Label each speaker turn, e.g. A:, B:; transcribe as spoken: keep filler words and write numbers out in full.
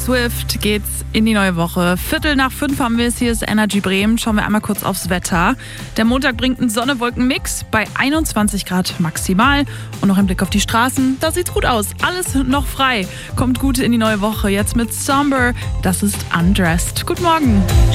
A: Swift geht's in die neue Woche. Viertel nach fünf haben wir es, hier ist Energy Bremen. Schauen wir einmal kurz aufs Wetter. Der Montag bringt einen Sonne-Wolken-Mix bei einundzwanzig Grad maximal. Und noch ein Blick auf die Straßen, da sieht's gut aus. Alles noch frei. Kommt gut in die neue Woche. Jetzt mit Somber, das ist Undressed. Guten Morgen.